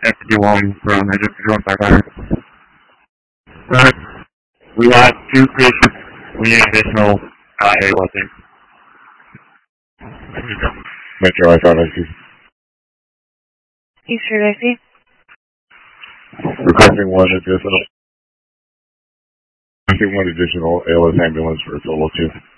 F51 from Emergency 155. Sir, we have 2 patients. We need additional AWOL team. Metro I-5IC. Eastern IC. Requesting one additional ALS ambulance for a total of 2.